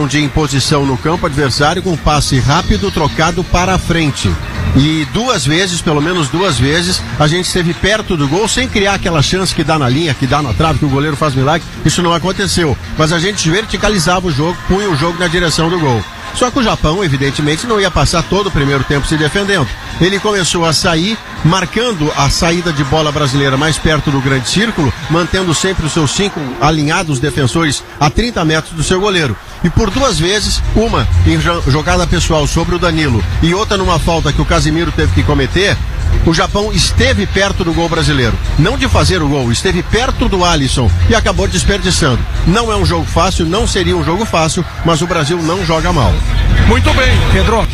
de imposição no campo adversário com passe rápido trocado para a frente. E pelo menos duas vezes, a gente esteve perto do gol sem criar aquela chance que dá na linha, que dá na trave, que o goleiro faz milagre. Isso não aconteceu. Mas a gente verticalizava o jogo, punha o jogo na direção do gol. Só que o Japão, evidentemente, não ia passar todo o primeiro tempo se defendendo. Ele começou a sair, marcando a saída de bola brasileira mais perto do grande círculo, mantendo sempre os seus 5 alinhados defensores a 30 metros do seu goleiro. E por duas vezes, uma em jogada pessoal sobre o Danilo e outra numa falta que o Casemiro teve que cometer, o Japão esteve perto do gol brasileiro. Não de fazer o gol, esteve perto do Alisson e acabou desperdiçando. Não é um jogo fácil, não seria um jogo fácil, mas o Brasil não joga mal. Muito bem, Pedro.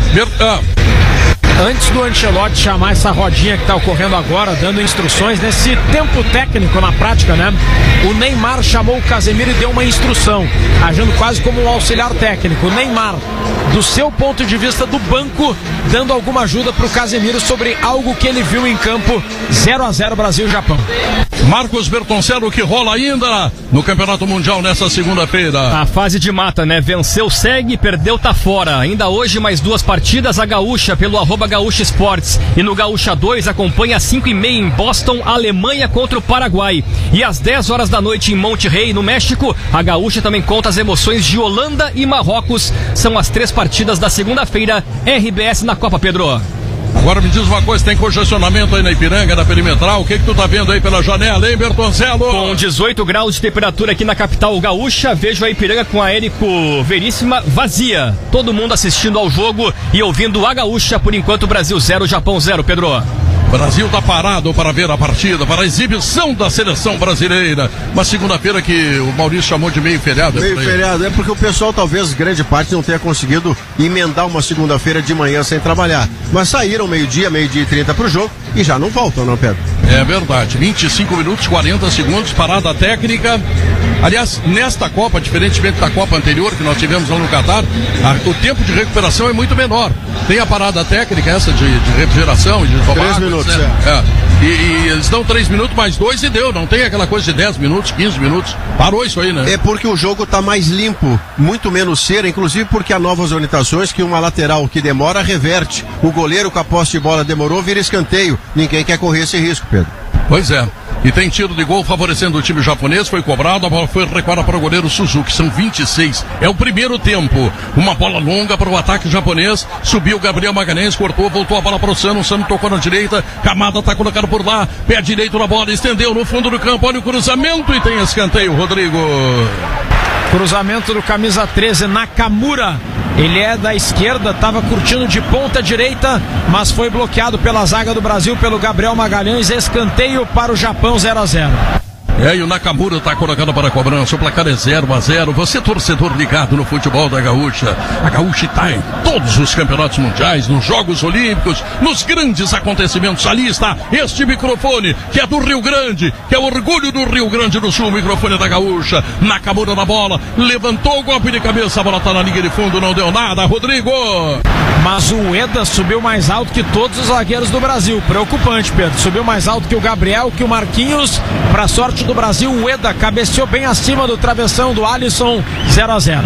Antes do Ancelotti chamar essa rodinha que está ocorrendo agora, dando instruções, nesse tempo técnico na prática, né? O Neymar chamou o Casemiro e deu uma instrução, agindo quase como um auxiliar técnico. O Neymar, do seu ponto de vista do banco, dando alguma ajuda para o Casemiro sobre algo que ele viu em campo. 0-0 Brasil e Japão. Marcos Bertoncello, que rola ainda no Campeonato Mundial nessa segunda-feira. A fase de mata, né? Venceu, segue, perdeu, tá fora. Ainda hoje mais 2 partidas, a Gaúcha pelo @Gaúcha Esportes. E no Gaúcha 2 acompanha às 5h30 em Boston, Alemanha contra o Paraguai. E às 10 horas da noite em Monterrey, no México, a Gaúcha também conta as emoções de Holanda e Marrocos. São as 3 partidas da segunda-feira, RBS na Copa, Pedro. Agora me diz uma coisa, tem congestionamento aí na Ipiranga, na Perimetral, o que tu tá vendo aí pela janela, hein, Bertoncello? Com 18 graus de temperatura aqui na capital gaúcha, vejo a Ipiranga com a Érico Veríssima vazia. Todo mundo assistindo ao jogo e ouvindo a Gaúcha, por enquanto Brasil 0, Japão 0, Pedro. Brasil tá parado para ver a partida, para a exibição da seleção brasileira. Uma segunda-feira que o Maurício chamou de meio feriado. Meio feriado, é porque o pessoal talvez, grande parte, não tenha conseguido emendar uma segunda-feira de manhã sem trabalhar. Mas saíram meio-dia e 30 pro jogo e já não voltam, não, Pedro? É verdade, 25 minutos, 40 segundos, parada técnica. Aliás, nesta Copa, diferentemente da Copa anterior que nós tivemos lá no Catar, o tempo de recuperação é muito menor. Tem a parada técnica, essa de refrigeração e de tomar 3 minutos, né? E eles dão 3 minutos mais 2 e deu. Não tem aquela coisa de 10 minutos, 15 minutos. Parou isso aí, né? É porque o jogo tá mais limpo, muito menos cera, inclusive porque há novas orientações que uma lateral que demora reverte. O goleiro com a posse de bola demorou, vira escanteio. Ninguém quer correr esse risco, Pedro. Pois é. E tem tiro de gol favorecendo o time japonês, foi cobrado, a bola foi recuada para o goleiro Suzuki, são 26, é o primeiro tempo, uma bola longa para o ataque japonês, subiu Gabriel Magalhães, cortou, voltou a bola para o Sano tocou na direita, Kamada está colocado por lá, pé direito na bola, estendeu no fundo do campo, olha o cruzamento e tem escanteio, Rodrigo. Cruzamento do camisa 13, Nakamura. Ele é da esquerda, estava curtindo de ponta direita, mas foi bloqueado pela zaga do Brasil, pelo Gabriel Magalhães. Escanteio para o Japão, 0-0. E o Nakamura está colocado para a cobrança. O placar é 0-0. Você, torcedor ligado no futebol da Gaúcha. A Gaúcha está em todos os campeonatos mundiais, nos Jogos Olímpicos, nos grandes acontecimentos. Ali está este microfone, que é do Rio Grande, que é o orgulho do Rio Grande do Sul. O microfone da Gaúcha. Nakamura na bola, levantou o golpe de cabeça. A bola está na linha de fundo, não deu nada. Rodrigo. Mas o Ueda subiu mais alto que todos os zagueiros do Brasil. Preocupante, Pedro. Subiu mais alto que o Gabriel, que o Marquinhos. Para sorte do Brasil, o Ueda cabeceou bem acima do travessão do Alisson. 0-0.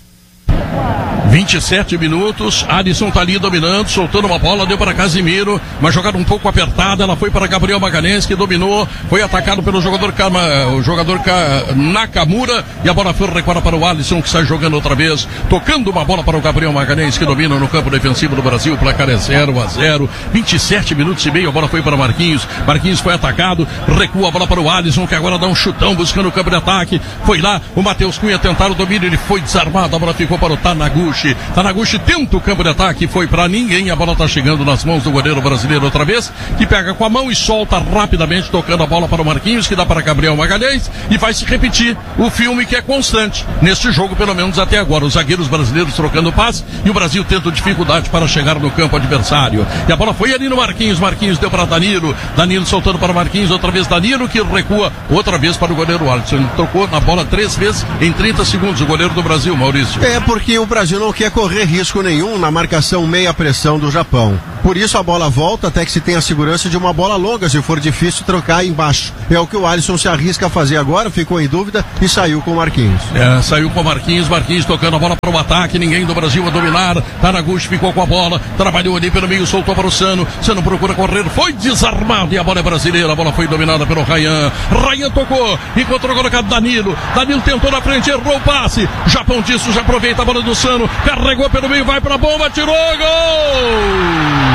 27 minutos, Alisson tá ali dominando, soltando uma bola, deu para Casemiro, uma jogada um pouco apertada, ela foi para Gabriel Magalhães, que dominou, foi atacado pelo jogador Nakamura, e a bola foi recuada para o Alisson, que sai jogando outra vez, tocando uma bola para o Gabriel Magalhães, que domina no campo defensivo do Brasil. O placar é 0-0, 27 minutos e meio, a bola foi para Marquinhos foi atacado, recua a bola para o Alisson, que agora dá um chutão buscando o campo de ataque, foi lá, o Matheus Cunha tentar o domínio, ele foi desarmado, a bola ficou para o Taniguchi tenta o campo de ataque, foi pra ninguém, a bola tá chegando nas mãos do goleiro brasileiro outra vez, que pega com a mão e solta rapidamente, tocando a bola para o Marquinhos, que dá para Gabriel Magalhães, e vai se repetir o filme que é constante neste jogo, pelo menos até agora, os zagueiros brasileiros trocando passe, e o Brasil tendo dificuldade para chegar no campo adversário, e a bola foi ali no Marquinhos deu para Danilo soltando para Marquinhos, outra vez Danilo, que recua outra vez para o goleiro Alisson. Ele tocou na bola 3 vezes em 30 segundos, o goleiro do Brasil, Maurício. É porque o Brasil não não quer correr risco nenhum na marcação meia pressão do Japão. Por isso a bola volta até que se tenha a segurança de uma bola longa, se for difícil trocar embaixo. É o que o Alisson se arrisca a fazer agora, ficou em dúvida e saiu com o Marquinhos. Saiu com o Marquinhos tocando a bola para o ataque, ninguém do Brasil a dominar. Taraguchi ficou com a bola, trabalhou ali pelo meio, soltou para o Sano. Sano procura correr, foi desarmado e a bola é brasileira. A bola foi dominada pelo Rayan. Rayan tocou, encontrou colocado Danilo. Danilo tentou na frente, errou o passe. Japão disso, já aproveita a bola do Sano, carregou pelo meio, vai para a bomba, tirou, gol!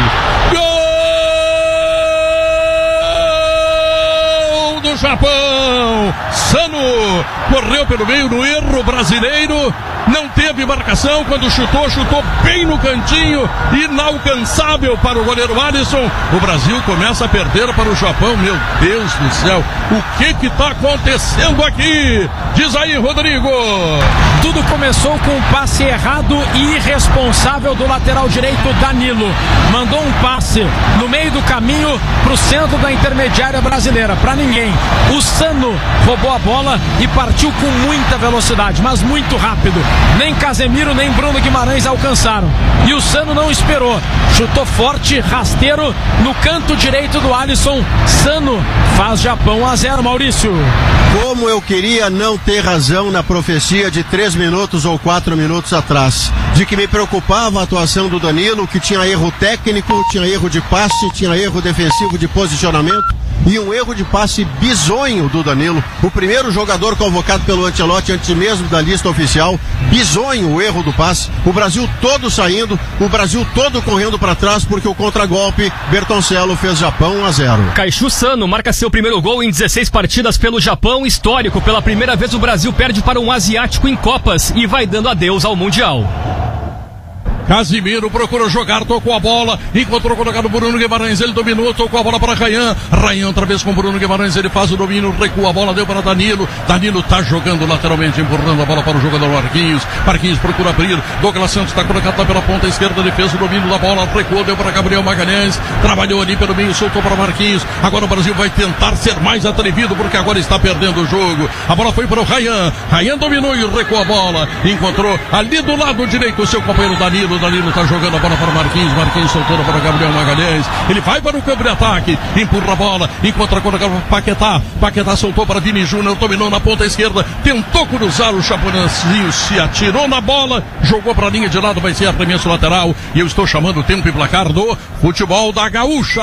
Gol do Japão! Sano correu pelo meio no erro brasileiro, não teve marcação, quando chutou bem no cantinho, inalcançável para o goleiro Alisson. O Brasil começa a perder para o Japão. Meu Deus do céu, o que está acontecendo aqui? Diz aí, Rodrigo. Tudo começou com um passe errado e irresponsável do lateral direito Danilo. Mandou um passe no meio do caminho para o centro da intermediária brasileira, para ninguém. O Sano roubou a bola e partiu com muita velocidade, mas muito rápido. Nem Casemiro nem Bruno Guimarães alcançaram. E o Sano não esperou. Chutou forte, rasteiro, no canto direito do Alisson. Sano faz Japão 1-0, Maurício. Como eu queria não ter razão na profecia de 3 minutos ou 4 minutos atrás, de que me preocupava a atuação do Danilo, que tinha erro técnico, tinha erro de passe, tinha erro defensivo de posicionamento e um erro de passe bizonho do Danilo. O primeiro jogador convocado pelo Ancelotti antes mesmo da lista oficial. Bizonho o erro do passe. O Brasil todo saindo, o Brasil todo correndo para trás, porque o contragolpe Bertoncello fez Japão 1-0. Kaishu Sano marca seu primeiro gol em 16 partidas pelo Japão, histórico. Pela primeira vez o Brasil perde para um asiático em Copas e vai dando adeus ao Mundial. Casimiro procurou jogar, tocou a bola, encontrou colocado Bruno Guimarães, ele dominou, tocou a bola para Rayan. Rayan outra vez com Bruno Guimarães, ele faz o domínio, recua a bola, deu para Danilo. Danilo tá jogando lateralmente, empurrando a bola para o jogador Marquinhos. Marquinhos procura abrir, Douglas Santos está colocado pela ponta esquerda, ele fez o domínio da bola, recuou, deu para Gabriel Magalhães, trabalhou ali pelo meio, soltou para Marquinhos. Agora o Brasil vai tentar ser mais atrevido, porque agora está perdendo o jogo. A bola foi para o Rayan, Rayan dominou e recuou a bola, encontrou ali do lado direito o seu companheiro Danilo. Danilo está jogando a bola para Marquinhos, Marquinhos soltando para Gabriel Magalhães, ele vai para o campo de ataque, empurra a bola, encontra com o Paquetá, Paquetá soltou para Vini Júnior, dominou na ponta esquerda, tentou cruzar o japonesinho, se atirou na bola, jogou para a linha de lado, vai ser arremesso lateral, e eu estou chamando o tempo e placar do futebol da Gaúcha.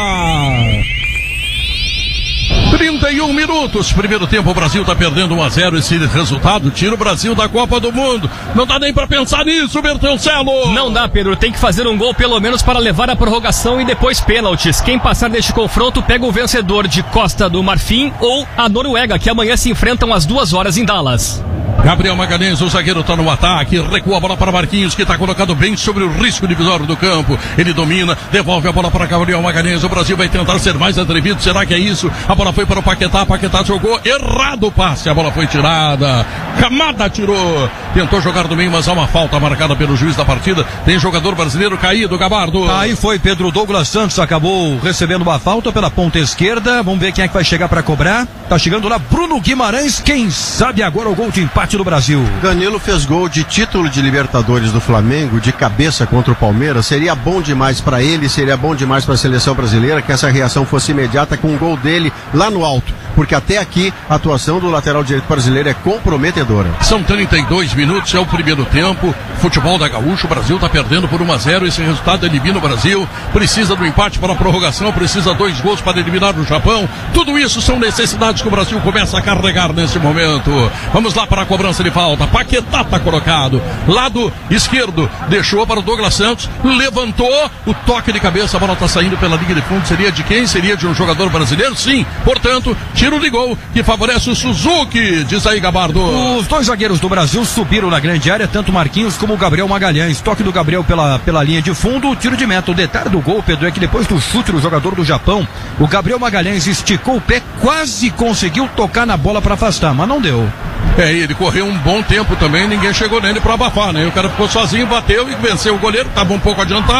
31 minutos, primeiro tempo, o Brasil está perdendo 1-0, esse resultado tira o Brasil da Copa do Mundo. Não dá nem para pensar nisso, Bertoncello. Não dá, Pedro, tem que fazer um gol pelo menos para levar a prorrogação e depois pênaltis. Quem passar deste confronto pega o vencedor de Costa do Marfim ou a Noruega, que amanhã se enfrentam às 2 horas em Dallas. Gabriel Magalhães, o zagueiro está no ataque, recua a bola para Marquinhos, que está colocado bem sobre o risco divisório do campo. Ele domina, devolve a bola para Gabriel Magalhães. O Brasil vai tentar ser mais atrevido, será que é isso? A bola foi para o Paquetá, Paquetá jogou errado o passe, a bola foi tirada. Camada tirou, tentou jogar do meio, mas há uma falta marcada pelo juiz da partida. Tem jogador brasileiro caído, Gabardo. Aí foi Pedro Douglas Santos, acabou recebendo uma falta pela ponta esquerda. Vamos ver quem é que vai chegar para cobrar. Tá chegando lá Bruno Guimarães, quem sabe agora o gol de empate do Brasil. Danilo fez gol de título de Libertadores do Flamengo, de cabeça contra o Palmeiras. Seria bom demais para ele, seria bom demais para a seleção brasileira que essa reação fosse imediata com o gol dele lá no alto, porque até aqui a atuação do lateral direito brasileiro é comprometedora. São 32 minutos, é o primeiro tempo. Futebol da Gaúcha, o Brasil está perdendo por 1-0. Esse resultado elimina o Brasil. Precisa do empate para a prorrogação, precisa 2 gols para eliminar o Japão. Tudo isso são necessidades que o Brasil começa a carregar nesse momento. Vamos lá para a cobrança de falta. Paquetá está colocado, lado esquerdo, deixou para o Douglas Santos, levantou o toque de cabeça, a bola está saindo pela linha de fundo. Seria de quem? Seria de um jogador brasileiro? Sim, portanto, tiro de gol que favorece o Suzuki, diz aí Gabardo. Os dois zagueiros do Brasil subiram na grande área, tanto Marquinhos como o Gabriel Magalhães. Toque do Gabriel pela linha de fundo, tiro de meta. O detalhe do gol, Pedro, é que depois do chute do jogador do Japão, o Gabriel Magalhães esticou o pé, quase conseguiu tocar na bola para afastar, mas não deu. Ele correu um bom tempo também, ninguém chegou nele para abafar, né? O cara ficou sozinho, bateu e venceu o goleiro, estava um pouco adiantado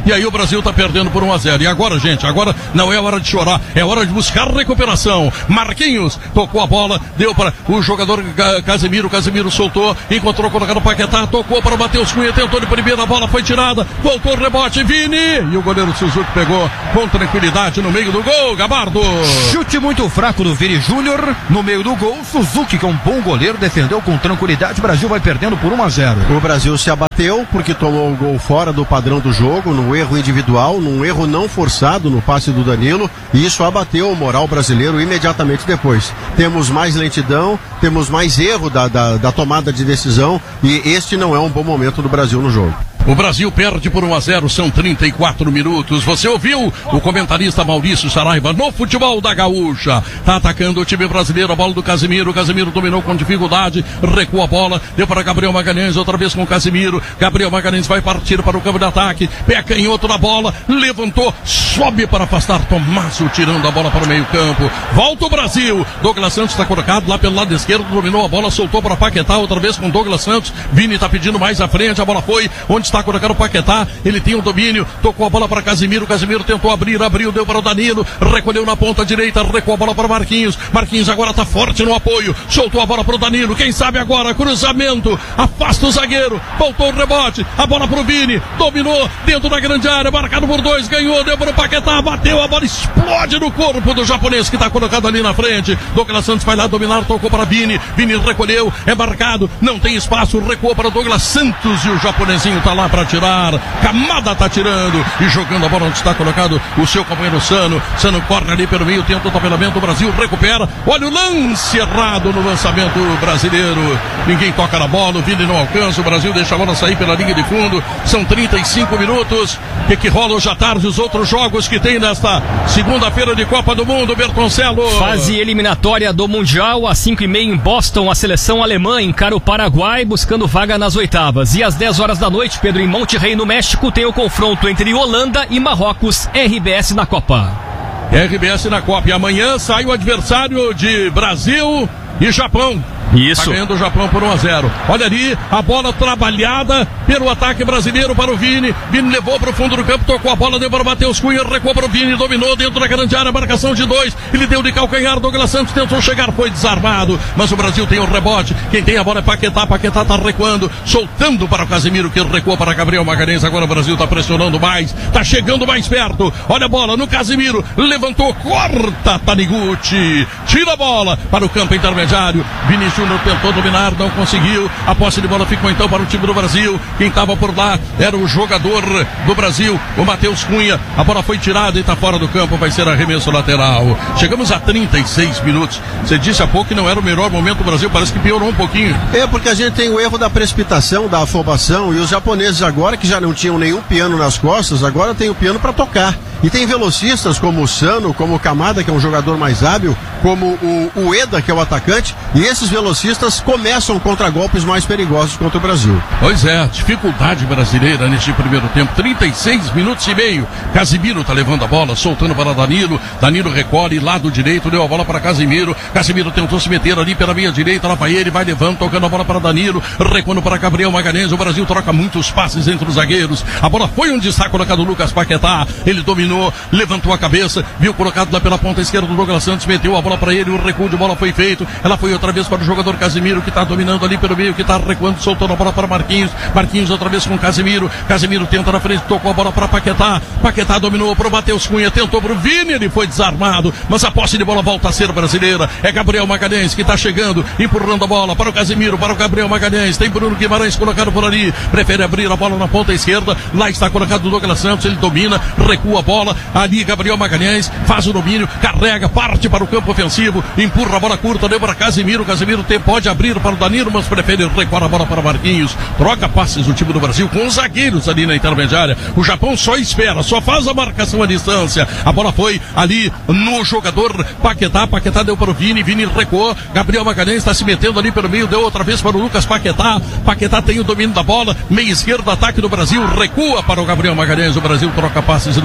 e aí o Brasil tá perdendo por 1-0. E agora, gente, agora não é hora de chorar, é hora de buscar recuperação. Marquinhos tocou a bola, deu para o jogador Casemiro soltou, encontrou colocado o Paquetá, tocou para o Matheus Cunha, tentou de primeira, a bola foi tirada, voltou o rebote, Vini, e o goleiro Suzuki pegou com tranquilidade no meio do gol. Gabardo. Chute muito fraco do Vini Júnior no meio do gol. Suzuki, que é um bom goleiro, defendeu com tranquilidade. O Brasil vai perdendo por 1-0. O Brasil se abateu porque tomou o gol fora do padrão do jogo, num erro individual, num erro não forçado no passe do Danilo, e isso abateu o moral brasileiro imediatamente depois. Temos mais lentidão, temos mais erro da tomada de decisão, e este não é um bom momento do Brasil no jogo. O Brasil perde por 1-0, são 34 minutos. Você ouviu o comentarista Maurício Saraiva no Futebol da Gaúcha. Tá atacando o time brasileiro, a bola do Casemiro. Casemiro dominou com dificuldade, recua a bola, deu para Gabriel Magalhães, outra vez com o Casemiro. Gabriel Magalhães vai partir para o campo de ataque, pé canhoto na bola, levantou, sobe para afastar Tomasso, tirando a bola para o meio campo. Volta o Brasil. Douglas Santos está colocado lá pelo lado esquerdo, dominou a bola, soltou para Paquetá, outra vez com Douglas Santos. Vini está pedindo mais à frente, a bola foi onde está colocando o Paquetá, ele tem o domínio, tocou a bola para Casemiro tentou abriu, deu para o Danilo, recolheu na ponta direita, recuou a bola para Marquinhos agora está forte no apoio, soltou a bola para o Danilo, quem sabe agora, cruzamento, afasta o zagueiro, voltou o rebote, a bola para o Vini, dominou, dentro da grande área, marcado por 2, ganhou, deu para o Paquetá, bateu, a bola explode no corpo do japonês que está colocado ali na frente. Douglas Santos vai lá dominar, tocou para Vini recolheu, é marcado, não tem espaço, recuou para o Douglas Santos e o japonesinho está lá para tirar. Kamada tá tirando e jogando a bola onde está colocado o seu companheiro Sano corre ali pelo meio, tenta o tabelamento, o Brasil recupera, olha o lance errado no lançamento brasileiro, ninguém toca na bola, o Vini não alcança, o Brasil deixa a bola sair pela linha de fundo, são 35 minutos, que rola hoje à tarde os outros jogos que tem nesta segunda-feira de Copa do Mundo, Bertoncello. Fase eliminatória do Mundial, às 5h30 em Boston, a seleção alemã encara o Paraguai buscando vaga nas oitavas, e às 10 horas da noite, Pedro, em Monterrey, no México, tem o confronto entre Holanda e Marrocos, RBS na Copa. RBS na Copa. E amanhã sai o adversário de Brasil e Japão. Isso. Tá ganhando o Japão por 1-0. Olha ali, a bola trabalhada pelo ataque brasileiro para o Vini. Vini levou para o fundo do campo, tocou a bola, deu para o Matheus Cunha, recuou para o Vini, dominou dentro da grande área, marcação de 2. Ele deu de calcanhar, Douglas Santos tentou chegar, foi desarmado. Mas o Brasil tem o rebote. Quem tem a bola é Paquetá. Paquetá tá recuando, soltando para o Casemiro, que recuou para Gabriel Magalhães. Agora o Brasil tá pressionando mais, tá chegando mais perto. Olha a bola no Casemiro, levantou, corta Taniguchi, tira a bola para o campo intermediário. Vini Júnior tentou dominar, não conseguiu. A posse de bola ficou então para o time do Brasil. Quem estava por lá era o jogador do Brasil, o Matheus Cunha. A bola foi tirada e está fora do campo, vai ser arremesso lateral. Chegamos a 36 minutos. Você disse há pouco que não era o melhor momento do Brasil, parece que piorou um pouquinho. É porque a gente tem o erro da precipitação, da afobação, e os japoneses agora, que já não tinham nenhum piano nas costas, agora tem o piano para tocar. E tem velocistas como o Sano, como o Kamada, que é um jogador mais hábil, como o Ueda, que é o atacante, e esses velocistas começam contragolpes mais perigosos contra o Brasil. Pois é, dificuldade brasileira neste primeiro tempo, 36 minutos e meio. Casemiro tá levando a bola, soltando para Danilo recolhe, lado direito, deu a bola para Casemiro tentou se meter ali pela meia direita, lá vai ele, vai levando, tocando a bola para Danilo, recuando para Gabriel Magalhães. O Brasil troca muitos passes entre os zagueiros, a bola foi onde está colocado o Lucas Paquetá, ele dominou, levantou a cabeça, viu colocado lá pela ponta esquerda do Douglas Santos, meteu a bola para ele, o recuo de bola foi feito, ela foi outra vez para o jogador Casemiro, que está dominando ali pelo meio, que está recuando, soltando a bola para Marquinhos outra vez com Casemiro tenta na frente, tocou a bola para Paquetá dominou para o Matheus Cunha, tentou para o Vini, ele foi desarmado, mas a posse de bola volta a ser brasileira, é Gabriel Magalhães que está chegando, empurrando a bola para o Casemiro, para o Gabriel Magalhães, tem Bruno Guimarães colocado por ali, prefere abrir a bola na ponta esquerda, lá está colocado o Douglas Santos, ele domina, recua a bola, ali Gabriel Magalhães faz o domínio, carrega, parte para o campo ofensivo, empurra a bola curta, deu para Casemiro pode abrir para o Danilo, mas prefere recuar a bola para Marquinhos, troca passes o time do Brasil com os zagueiros ali na intermediária, o Japão só espera, só faz a marcação à distância, a bola foi ali no jogador Paquetá deu para o Vini recuou, Gabriel Magalhães está se metendo ali pelo meio, deu outra vez para o Lucas Paquetá tem o domínio da bola, meia esquerda, ataque do Brasil, recua para o Gabriel Magalhães, o Brasil troca passes e não chega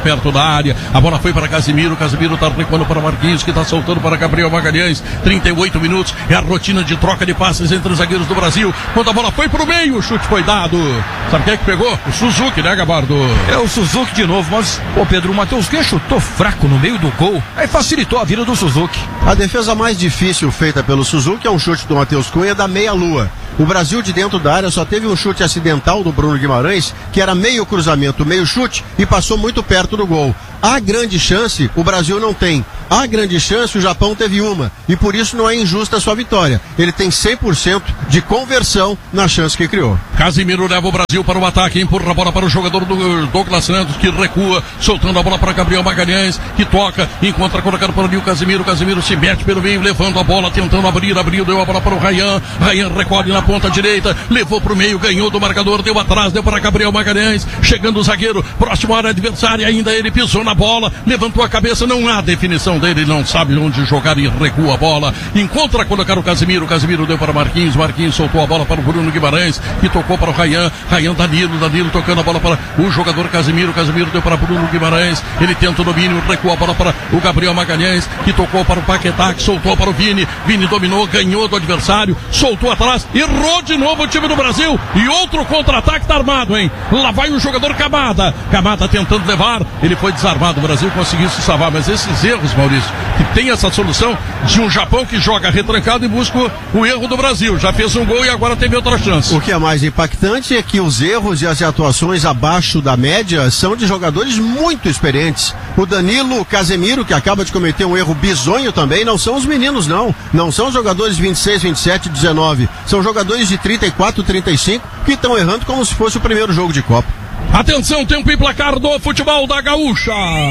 perto da área. A bola foi para Casemiro tá recuando para Marquinhos, que tá soltando para Gabriel Magalhães. 38 minutos, é a rotina de troca de passes entre os zagueiros do Brasil. Quando a bola foi pro meio, o chute foi dado. Sabe quem é que pegou? O Suzuki, né, Gabardo? É o Suzuki de novo, mas, Pedro, o Matheus Cunha chutou fraco no meio do gol, aí facilitou a vida do Suzuki. A defesa mais difícil feita pelo Suzuki é um chute do Matheus Cunha da meia-lua. O Brasil de dentro da área só teve um chute acidental do Bruno Guimarães, que era meio cruzamento, meio chute, e passou muito perto do gol. A grande chance, o Brasil não tem. A grande chance, o Japão teve uma. E por isso não é injusta a sua vitória. Ele tem 100% de conversão na chance que criou. Casemiro leva o Brasil para o ataque, empurra a bola para o jogador do Douglas Santos, que recua, soltando a bola para Gabriel Magalhães, que toca, encontra colocado para ali o Casemiro. Casemiro se mete pelo meio, levando a bola, tentando abriu, deu a bola para o Ryan. Ryan recolhe na ponta direita, levou para o meio, ganhou do marcador, deu atrás, deu para Gabriel Magalhães, chegando o zagueiro, próximo à área adversária, ainda ele pisou na bola, levantou a cabeça, não há definição dele, não sabe onde jogar e recua a bola, encontra colocar o Casemiro deu para Marquinhos soltou a bola para o Bruno Guimarães, que tocou para o Ryan, Danilo tocando a bola para o jogador Casemiro deu para Bruno Guimarães, ele tenta o domínio, recua a bola para o Gabriel Magalhães, que tocou para o Paquetá, que soltou para o Vini dominou, ganhou do adversário, soltou atrás, errou de novo o time do Brasil, e outro contra-ataque tá armado, hein? Lá vai o jogador Camada tentando levar, ele foi desarmado, o Brasil conseguiu se salvar, mas esses erros, Maurício, que tem essa solução de um Japão que joga retrancado e busca o erro do Brasil, já fez um gol e agora teve outra chance. O que é mais impactante é que os erros e as atuações abaixo da média são de jogadores muito experientes. O Danilo, o Casemiro, que acaba de cometer um erro bizonho também, não são os meninos não são jogadores 26, 27, 19, são jogadores de 34, 35 que estão errando como se fosse o primeiro jogo de Copa. Atenção, tempo e placar do futebol da Gaúcha.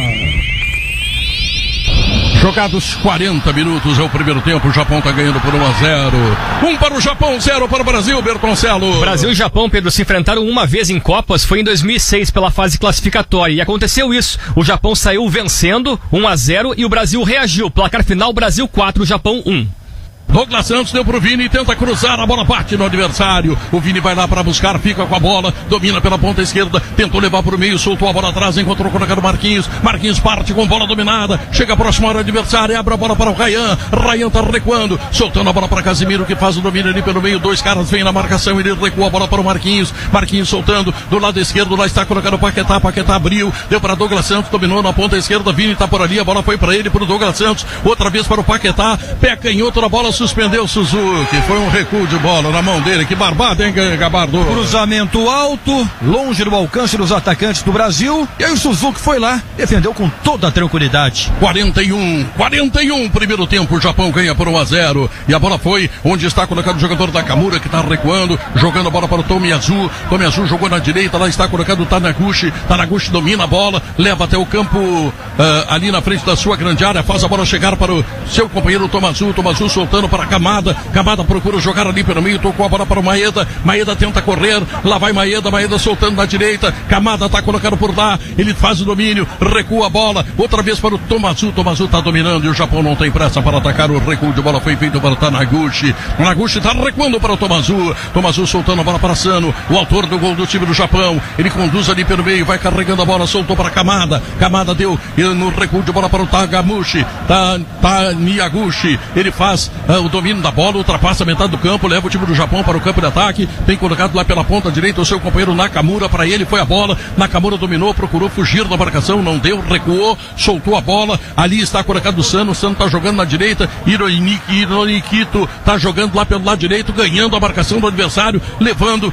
Jogados 40 minutos é o primeiro tempo, o Japão está ganhando por 1-0. 1 para o Japão, 0 para o Brasil, Bertoncello. Brasil e Japão, Pedro, se enfrentaram uma vez em Copas, foi em 2006 pela fase classificatória, e aconteceu isso. O Japão saiu vencendo 1-0 e o Brasil reagiu. Placar final, Brasil 4, Japão 1. Douglas Santos deu pro Vini, tenta cruzar, a bola bate no adversário, o Vini vai lá para buscar, fica com a bola, domina pela ponta esquerda, tentou levar pro meio, soltou a bola atrás, encontrou colocado Marquinhos parte com bola dominada, chega próximo ao adversário, abre a bola para o Ryan tá recuando, soltando a bola para Casemiro, que faz o domínio ali pelo meio, dois caras vêm na marcação, ele recua a bola para o Marquinhos soltando, do lado esquerdo, lá está colocado o Paquetá abriu, deu para Douglas Santos, dominou na ponta esquerda, Vini tá por ali, a bola foi para ele, pro Douglas Santos, outra vez para o Paquetá, pé canhoto na bola, suspendeu o Suzuki, foi um recuo de bola na mão dele, que barbado, hein, Gabardo? Cruzamento alto, longe do alcance dos atacantes do Brasil, e aí o Suzuki foi lá, defendeu com toda a tranquilidade. 41, primeiro tempo, o Japão ganha por 1-0, e a bola foi onde está colocado o jogador Nakamura, que está recuando, jogando a bola para o Tomiyasu jogou na direita, lá está colocado o Taniguchi domina a bola, leva até o campo ali na frente da sua grande área, faz a bola chegar para o seu companheiro Tomasu soltando para Camada procura jogar ali pelo meio, tocou a bola para o Maeda tenta correr, lá vai Maeda soltando na direita, Camada está colocado por lá, ele faz o domínio, recua a bola, outra vez para o Tomasu está dominando e o Japão não tem pressa para atacar, o recuo de bola foi feito para o Taniguchi está recuando para o Tomasu soltando a bola para Sano, o autor do gol do time do Japão, ele conduz ali pelo meio, vai carregando a bola, soltou para Camada deu no recuo de bola para o Taniguchi, ele faz o domínio da bola, ultrapassa a metade do campo, leva o time do Japão para o campo de ataque, tem colocado lá pela ponta direita o seu companheiro Nakamura, para ele foi a bola, Nakamura dominou, procurou fugir da marcação, não deu, recuou, soltou a bola, ali está colocado o Sano está jogando na direita, Hironikito está jogando lá pelo lado direito, ganhando a marcação do adversário, levando,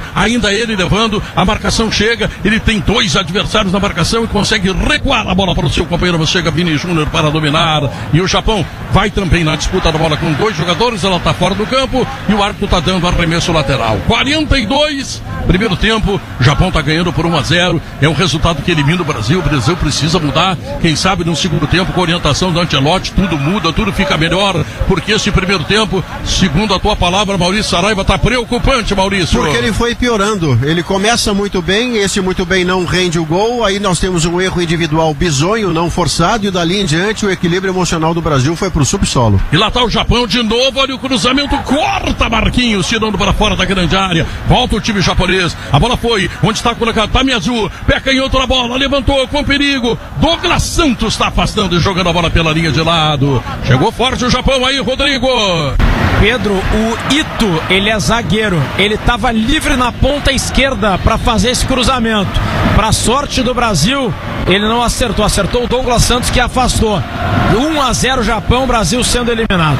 a marcação chega, ele tem dois adversários na marcação e consegue recuar a bola para o seu companheiro, chega Vini Júnior para dominar, e o Japão vai também na disputa da bola com dois jogadores, ela está fora do campo e o árbitro está dando arremesso lateral. 42, primeiro tempo, o Japão está ganhando por 1-0, é um resultado que elimina o Brasil precisa mudar, quem sabe no segundo tempo com a orientação do Ancelotti, tudo muda, tudo fica melhor, porque esse primeiro tempo, segundo a tua palavra, Maurício Saraiva, está preocupante, Maurício. Porque ele foi piorando, ele começa muito bem, esse muito bem não rende o gol, aí nós temos um erro individual bizonho, não forçado, e dali em diante o equilíbrio emocional do Brasil foi pro subsolo. E lá está o Japão de novo novo, olha o cruzamento, corta Marquinhos, tirando para fora da grande área. Volta o time japonês. A bola foi, onde está colocado Tamiyazu, pé canhoto na bola, levantou com perigo. Douglas Santos está afastando e jogando a bola pela linha de lado. Chegou forte o Japão aí, Rodrigo. Pedro, o Ito, ele é zagueiro. Ele estava livre na ponta esquerda para fazer esse cruzamento. Para sorte do Brasil, ele não acertou. Acertou o Douglas Santos, que afastou. 1-0 Japão, Brasil sendo eliminado.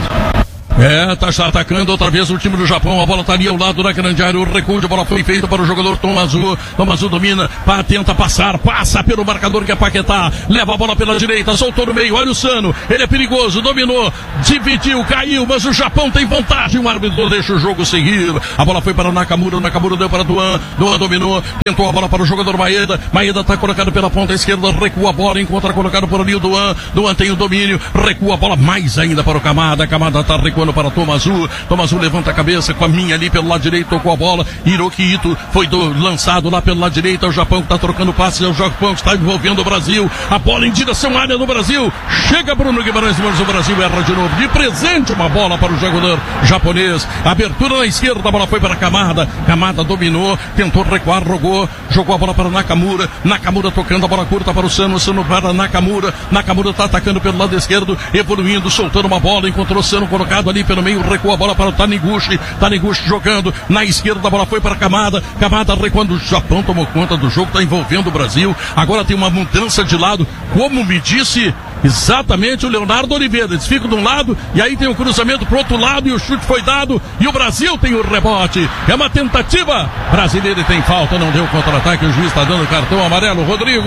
Tá atacando outra vez o time do Japão. A bola tá ali ao lado da grande área. O recuo de bola foi feito para o jogador Tomazu. Tomazu domina, tenta passar, passa pelo marcador que é Paquetá. Leva a bola pela direita, soltou no meio. Olha o Sano, ele é perigoso, dominou, dividiu, caiu, mas o Japão tem vantagem. O árbitro deixa o jogo seguir. A bola foi para o Nakamura, Nakamura deu para Duan. Duan dominou, tentou a bola para o jogador Maeda. Maeda tá colocado pela ponta esquerda, recua a bola, encontra colocado por ali o Duan. Duan tem o domínio, recua a bola mais ainda para o Kamada. Kamada tá recuando para Tomazu. Tomazu levanta a cabeça com a minha ali pelo lado direito, tocou a bola. Hiroki Ito foi lançado lá pelo lado direito. É o Japão que está trocando passes, é o Japão que está envolvendo o Brasil. A bola em direção à área do Brasil. Chega Bruno Guimarães, mas o Brasil erra de novo. De presente uma bola para o jogador japonês. Abertura na esquerda, a bola foi para Kamada. Kamada dominou, tentou recuar, jogou a bola para Nakamura. Nakamura tocando a bola curta para o Sano. Sano para Nakamura. Nakamura está atacando pelo lado esquerdo, evoluindo, soltando uma bola. Encontrou o Sano colocado ali pelo meio, recua a bola para o Taniguchi. Taniguchi jogando na esquerda, a bola foi para Kamada. Kamada recuando, o Japão tomou conta do jogo, está envolvendo o Brasil. Agora tem uma mudança de lado, como me disse exatamente o Leonardo Oliveira. Eles ficam de um lado e aí tem o cruzamento pro outro lado e o chute foi dado e o Brasil tem o rebote. É uma tentativa brasileira e tem falta, não deu contra-ataque. O juiz está dando cartão amarelo. Rodrigo.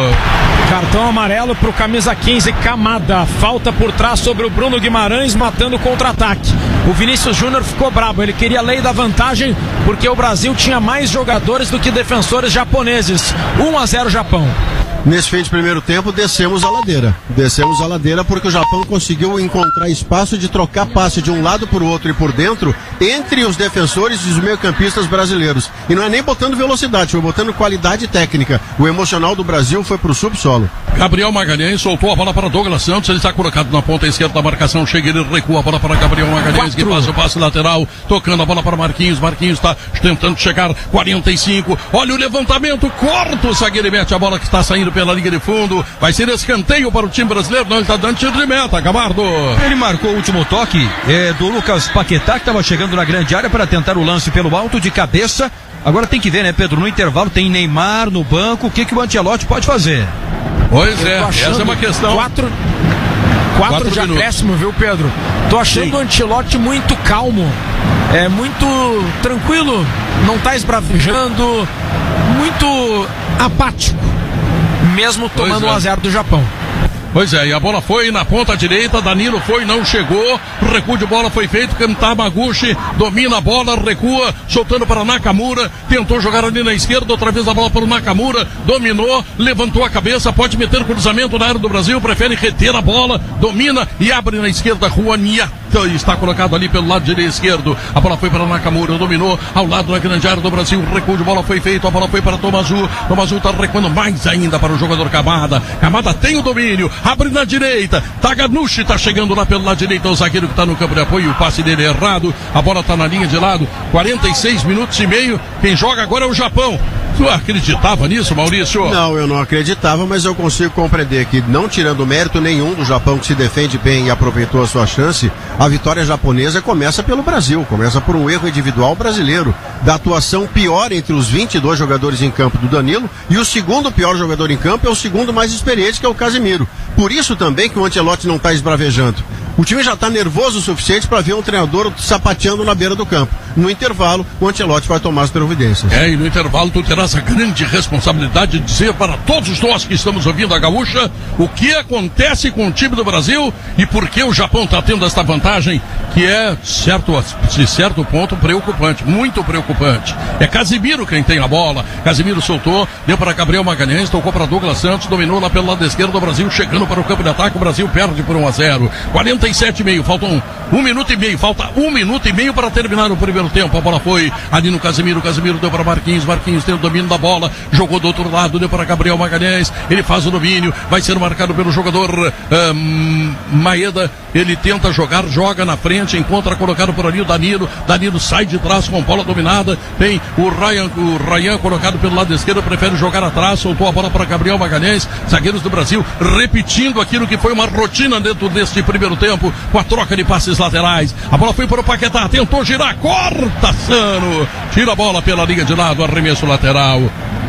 Cartão amarelo pro camisa 15, Kamada. Falta por trás sobre o Bruno Guimarães, matando o contra-ataque. O Vinícius Júnior ficou bravo, ele queria a lei da vantagem porque o Brasil tinha mais jogadores do que defensores japoneses. 1-0 Japão. Nesse fim de primeiro tempo, descemos a ladeira. Descemos a ladeira porque o Japão conseguiu encontrar espaço de trocar passe de um lado por outro e por dentro entre os defensores e os meio-campistas brasileiros. E não é nem botando velocidade, foi botando qualidade técnica. O emocional do Brasil foi pro subsolo. Gabriel Magalhães soltou a bola para Douglas Santos. Ele está colocado na ponta esquerda da marcação. Chega, ele recua a bola para Gabriel Magalhães, que passa o passe lateral, tocando a bola para Marquinhos. Marquinhos está tentando chegar, 45. Olha o levantamento, corta o zagueiro e mete a bola que está saindo pela linha de fundo. Vai ser escanteio para o time brasileiro. Não, ele está dando tiro de meta, Gabardo. Ele marcou o último toque do Lucas Paquetá, que estava chegando na grande área para tentar o lance pelo alto de cabeça. Agora tem que ver, né, Pedro? No intervalo tem Neymar no banco. O que o Ancelotti pode fazer? Pois é, essa é uma questão. 4 de acréscimo, viu, Pedro? Tô achando o Ancelotti muito calmo, muito tranquilo, não tá esbravejando, muito apático, mesmo tomando 1-0 do Japão. Pois é, e a bola foi na ponta direita, Danilo foi, não chegou, o recuo de bola foi feito, Tamaguchi domina a bola, recua, soltando para Nakamura, tentou jogar ali na esquerda, outra vez a bola para o Nakamura, dominou, levantou a cabeça, pode meter cruzamento na área do Brasil, prefere reter a bola, domina e abre na esquerda, Juania está colocado ali pelo lado direito esquerdo, a bola foi para Nakamura, dominou ao lado da grande área do Brasil, o recuo de bola foi feito, a bola foi para Tomazu está recuando mais ainda para o jogador Kamada tem o domínio, abre na direita, Taganushi está chegando lá pelo lado direito, o zagueiro que está no campo de apoio, o passe dele é errado, a bola está na linha de lado, 46 minutos e meio, quem joga agora é o Japão. Tu acreditava nisso, Maurício? Não, eu não acreditava, mas eu consigo compreender que, não tirando mérito nenhum do Japão, que se defende bem e aproveitou a sua chance, a vitória japonesa começa pelo Brasil, começa por um erro individual brasileiro, da atuação pior entre os 22 jogadores em campo do Danilo, e o segundo pior jogador em campo é o segundo mais experiente, que é o Casemiro. Por isso também que o Ancelotti não está esbravejando. O time já está nervoso o suficiente para ver um treinador sapateando na beira do campo. No intervalo, o Ancelotti vai tomar as providências. E no intervalo tu terás a grande responsabilidade de dizer para todos nós que estamos ouvindo a Gaúcha o que acontece com o time do Brasil e por que o Japão está tendo esta vantagem, que é, de certo ponto, preocupante, muito preocupante. É Casemiro quem tem a bola. Casemiro soltou, deu para Gabriel Magalhães, tocou para Douglas Santos, dominou lá pelo lado esquerdo do Brasil, chegando para o campo de ataque, o Brasil perde por 1-0. 47,5, faltam 1 minuto e meio, falta 1 minuto e meio para terminar o primeiro tempo. A bola foi ali no Casemiro deu para Marquinhos tem o domínio da bola, jogou do outro lado, deu para Gabriel Magalhães, ele faz o domínio, vai ser marcado pelo jogador Maeda, ele tenta jogar, joga na frente, encontra colocado por ali o Danilo sai de trás com bola dominada, tem o Ryan colocado pelo lado esquerdo, prefere jogar atrás, soltou a bola para Gabriel Magalhães, zagueiros do Brasil repetindo aquilo que foi uma rotina dentro deste primeiro tempo, com a troca de passes laterais. A bola foi para o Paquetá, tentou girar, corta Sano, tira a bola pela linha de lado, arremesso lateral.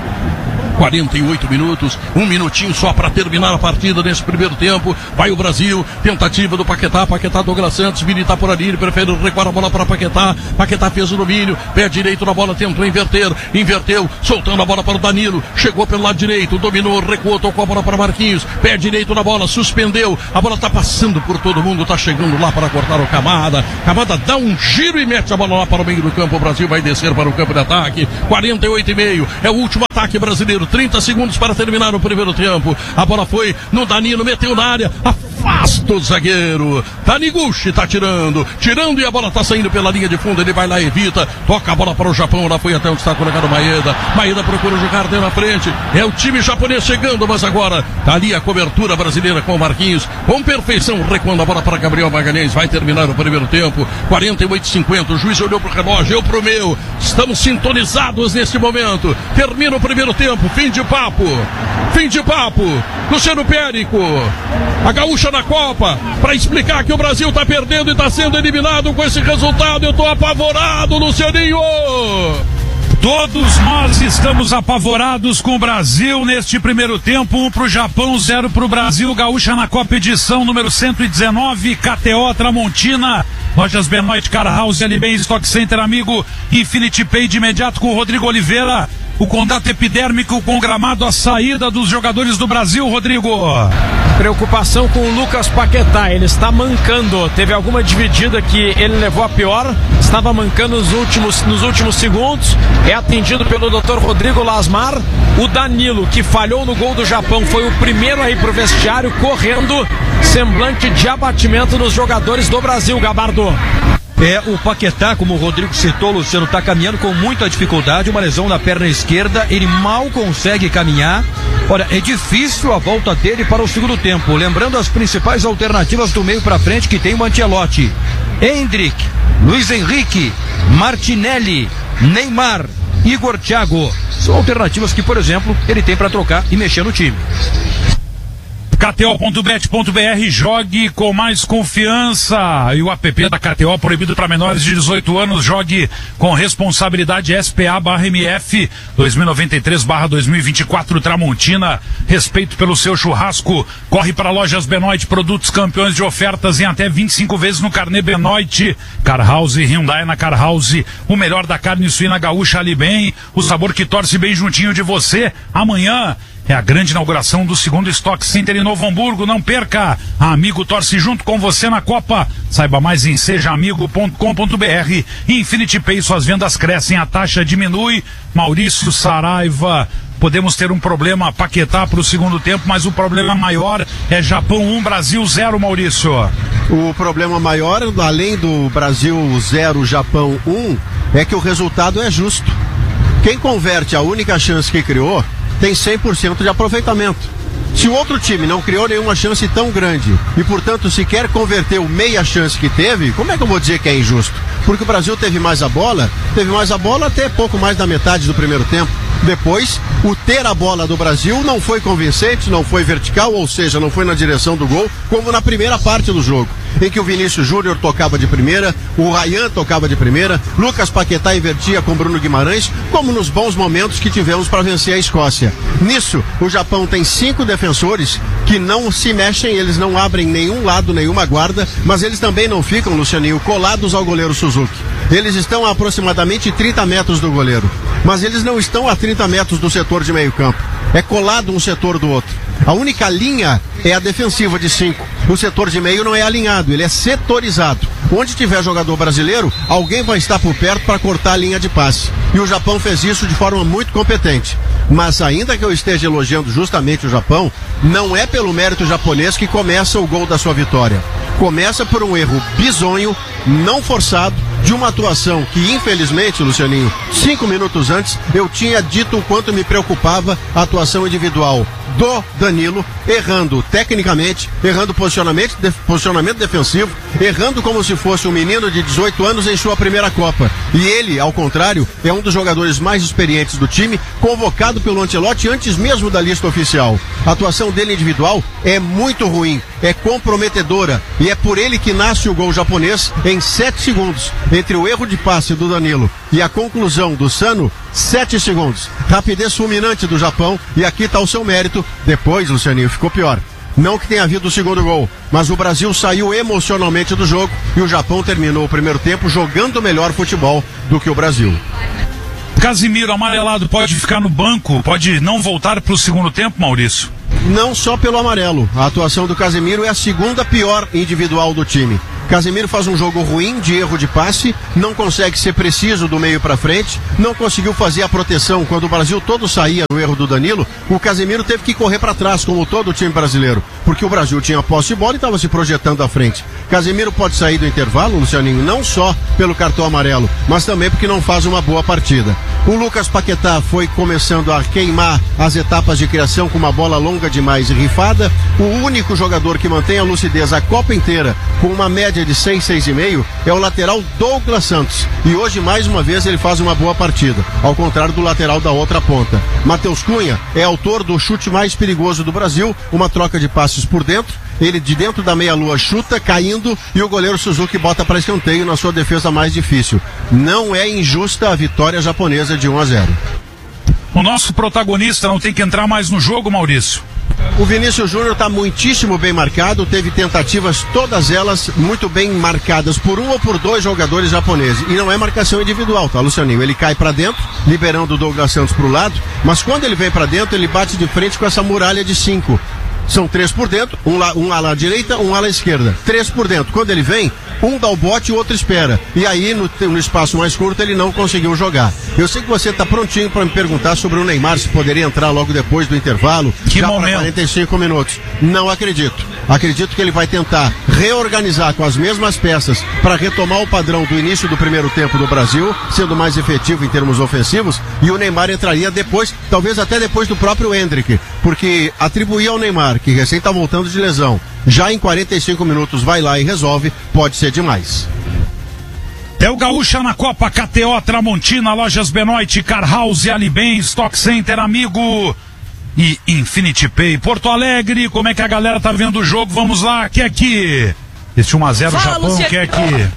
48 minutos, 1 minutinho só para terminar a partida nesse primeiro tempo. Vai o Brasil, tentativa do Paquetá, Douglas Santos, Vini tá por ali, ele prefere recuar a bola para Paquetá fez o domínio, pé direito na bola, tentou inverteu, soltando a bola para o Danilo, chegou pelo lado direito, dominou, recuou, tocou a bola para Marquinhos, pé direito na bola, suspendeu, a bola tá passando por todo mundo, tá chegando lá para cortar o Camada dá um giro e mete a bola lá para o meio do campo. O Brasil vai descer para o campo de ataque. 48,5, é o último ataque brasileiro, 30 segundos para terminar o primeiro tempo. A bola foi no Danilo, meteu na área, afasta o zagueiro. Taniguchi tá tirando e a bola tá saindo pela linha de fundo. Ele vai lá, evita, toca a bola para o Japão. Lá foi até onde está colocado Maeda procura jogar dentro na frente. É o time japonês chegando, mas agora tá ali a cobertura brasileira com o Marquinhos. Com perfeição, recuando a bola para Gabriel Magalhães. Vai terminar o primeiro tempo. 48,50. O juiz olhou pro relógio, eu pro meu. Estamos sintonizados neste momento. Termina o primeiro tempo. Fim de papo. Luciano Périco, a Gaúcha na Copa, para explicar que o Brasil tá perdendo e tá sendo eliminado com esse resultado. Eu tô apavorado, Lucianinho. Todos nós estamos apavorados com o Brasil neste primeiro tempo. 1 pro Japão, 0 pro Brasil. Gaúcha na Copa, edição número 119. KTO Tramontina, Lojas Benoit, Car House, Alibem, Stock Center, amigo. Infinity Pay de imediato com o Rodrigo Oliveira. O contato epidérmico com o gramado, a saída dos jogadores do Brasil, Rodrigo. Preocupação com o Lucas Paquetá, ele está mancando, teve alguma dividida que ele levou a pior, estava mancando nos últimos segundos, é atendido pelo Dr. Rodrigo Lasmar. O Danilo, que falhou no gol do Japão, foi o primeiro a ir pro vestiário correndo, semblante de abatimento nos jogadores do Brasil, Gabardo. O Paquetá, como o Rodrigo citou, Luciano, está caminhando com muita dificuldade, uma lesão na perna esquerda, ele mal consegue caminhar. Olha, é difícil a volta dele para o segundo tempo. Lembrando as principais alternativas do meio para frente que tem o Ancelotti: Endrick, Luiz Henrique, Martinelli, Neymar, Igor Thiago. São alternativas que, por exemplo, ele tem para trocar e mexer no time. KTO.bet.br, jogue com mais confiança. E o app da KTO, proibido para menores de 18 anos. Jogue com responsabilidade. SPA/MF 2093/2024 Tramontina. Respeito pelo seu churrasco. Corre para Lojas Benoit, produtos campeões de ofertas em até 25 vezes no carnê Benoit. Car House, Hyundai na Car House. O melhor da carne suína gaúcha ali bem. O sabor que torce bem juntinho de você. Amanhã é a grande inauguração do segundo Stock Center em Novo Hamburgo. Não perca! A Amigo torce junto com você na Copa. Saiba mais em sejaamigo.com.br. Infinity Pay, suas vendas crescem, a taxa diminui. Maurício Saraiva, podemos ter um problema, Paquetá para o segundo tempo, mas o problema maior é Japão 1, Brasil 0, Maurício. O problema maior, além do Brasil 0, Japão 1, é que o resultado é justo. Quem converte a única chance que criou tem 100% de aproveitamento. Se o outro time não criou nenhuma chance tão grande e, portanto, sequer converteu meia chance que teve, como é que eu vou dizer que é injusto? Porque o Brasil teve mais a bola até pouco mais da metade do primeiro tempo. Depois, o ter a bola do Brasil não foi convincente, não foi vertical, ou seja, não foi na direção do gol, como na primeira parte do jogo, em que o Vinícius Júnior tocava de primeira, o Ryan tocava de primeira, Lucas Paquetá invertia com Bruno Guimarães, como nos bons momentos que tivemos para vencer a Escócia. Nisso, o Japão tem 5 defensores que não se mexem, eles não abrem nenhum lado, nenhuma guarda, mas eles também não ficam, Lucianinho, colados ao goleiro Suzuki. Eles estão a aproximadamente 30 metros do goleiro, mas eles não estão a 30 metros do setor de meio campo. É colado um setor do outro. A única linha é a defensiva de 5. O setor de meio não é alinhado, ele é setorizado. Onde tiver jogador brasileiro, alguém vai estar por perto para cortar a linha de passe. E o Japão fez isso de forma muito competente. Mas ainda que eu esteja elogiando justamente o Japão, não é pelo mérito japonês que começa o gol da sua vitória. Começa por um erro bizonho, não forçado, de uma atuação que, infelizmente, Lucianinho, 5 minutos antes, eu tinha dito o quanto me preocupava a atuação individual do Danilo, errando tecnicamente, errando posicionamento defensivo, errando como se fosse um menino de 18 anos em sua primeira Copa. E ele, ao contrário, é um dos jogadores mais experientes do time, convocado pelo Ancelotti antes mesmo da lista oficial. A atuação dele individual é muito ruim, é comprometedora, e é por ele que nasce o gol japonês em 7 segundos. Entre o erro de passe do Danilo e a conclusão do Sano, 7 segundos. Rapidez fulminante do Japão, e aqui está o seu mérito. Depois, Lucianinho, ficou pior. Não que tenha havido o segundo gol, mas o Brasil saiu emocionalmente do jogo e o Japão terminou o primeiro tempo jogando melhor futebol do que o Brasil. Casimiro, amarelado, pode ficar no banco, pode não voltar para o segundo tempo, Maurício? Não só pelo amarelo. A atuação do Casemiro é a segunda pior individual do time. Casemiro faz um jogo ruim de erro de passe, não consegue ser preciso do meio para frente, não conseguiu fazer a proteção quando o Brasil todo saía no erro do Danilo. O Casemiro teve que correr para trás, como todo o time brasileiro, porque o Brasil tinha posse de bola e estava se projetando à frente. Casemiro pode sair do intervalo, Lucianinho, não só pelo cartão amarelo, mas também porque não faz uma boa partida. O Lucas Paquetá foi começando a queimar as etapas de criação com uma bola longa demais e rifada. O único jogador que mantém a lucidez a Copa inteira com uma média de 6, 6,5 é o lateral Douglas Santos. E hoje, mais uma vez, ele faz uma boa partida, ao contrário do lateral da outra ponta. Matheus Cunha é autor do chute mais perigoso do Brasil, uma troca de passes por dentro. Ele de dentro da meia-lua chuta, caindo, e o goleiro Suzuki bota para escanteio na sua defesa mais difícil. Não é injusta a vitória japonesa de 1-0. O nosso protagonista não tem que entrar mais no jogo, Maurício? O Vinícius Júnior está muitíssimo bem marcado, teve tentativas, todas elas muito bem marcadas por um ou por dois jogadores japoneses. E não é marcação individual, tá, Lucianinho? Ele cai para dentro, liberando o Douglas Santos para o lado, mas quando ele vem para dentro, ele bate de frente com essa muralha de 5. São 3 por dentro, um ala direita, um ala esquerda. 3 por dentro. Quando ele vem, um dá o bote e o outro espera. E aí, no espaço mais curto, ele não conseguiu jogar. Eu sei que você está prontinho para me perguntar sobre o Neymar, se poderia entrar logo depois do intervalo. Que já momento? Para 45 minutos. Não acredito. Acredito que ele vai tentar reorganizar com as mesmas peças para retomar o padrão do início do primeiro tempo do Brasil, sendo mais efetivo em termos ofensivos, e o Neymar entraria depois, talvez até depois do próprio Endrick, porque atribuir ao Neymar, que recém está voltando de lesão, já em 45 minutos vai lá e resolve, pode ser demais. É o Gaúcha na Copa, KTO, Tramontina, Lojas Benoit, Car House, Alibem, Stock Center, Amigo e Infinity Pay. Porto Alegre, como é que a galera tá vendo o jogo? Vamos lá, que é que esse 1-0 Japão, Luciano. que é que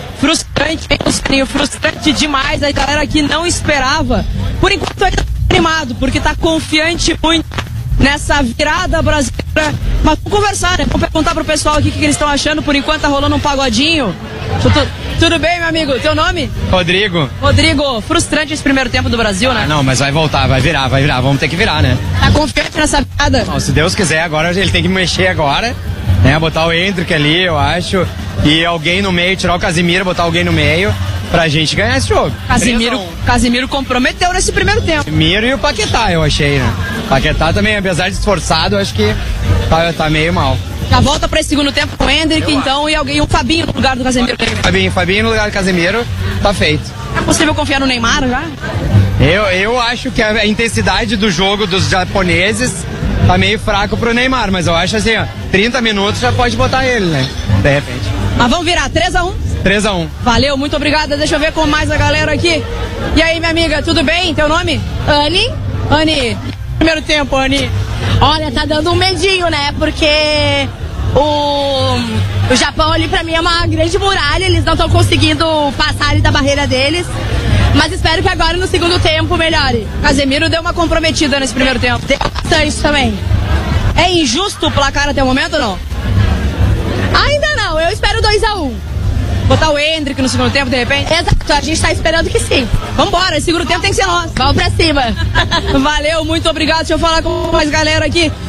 frustrante demais, a galera aqui não esperava. Por enquanto ainda tá animado, porque tá confiante muito nessa virada brasileira. Mas vamos conversar, né? Vamos perguntar pro pessoal aqui o que eles estão achando. Por enquanto tá rolando um pagodinho. Tudo bem, meu amigo? Teu nome? Rodrigo. Rodrigo, frustrante esse primeiro tempo do Brasil, né? Não, mas vai voltar, vai virar. Vamos ter que virar, né? Tá confiante nessa virada? Não, se Deus quiser, agora ele tem que mexer agora, né? Botar o Endrick ali, eu acho, e alguém no meio, tirar o Casemiro, botar alguém no meio, pra gente ganhar esse jogo. Casemiro comprometeu nesse primeiro tempo. Casemiro e o Paquetá, eu achei, né? Paquetá também, apesar de esforçado, eu acho que tá meio mal. Já volta pra esse segundo tempo com o Endrick, então, e o Fabinho no lugar do Casemiro. Fabinho no lugar do Casemiro, tá feito. É possível confiar no Neymar já? Eu acho que a intensidade do jogo dos japoneses tá meio fraco pro Neymar, mas eu acho assim, ó, 30 minutos já pode botar ele, né? De repente. Mas vamos virar, 3-1? 3-1. Valeu, muito obrigada. Deixa eu ver com mais a galera aqui. E aí, minha amiga, tudo bem? Teu nome? Anne. Primeiro tempo, Anne. Olha, tá dando um medinho, né? Porque o Japão ali pra mim é uma grande muralha, eles não estão conseguindo passar ali da barreira deles. Mas espero que agora no segundo tempo melhore. Casemiro deu uma comprometida nesse primeiro tempo. Deu bastante também. É injusto o placar até o momento ou não? Ainda não, eu espero 2-1. Botar o Endrick no segundo tempo, de repente? Exato, a gente tá esperando que sim. Vambora, esse segundo tempo tem que ser nosso. Vamos pra cima. Valeu, muito obrigado. Deixa eu falar com mais galera aqui.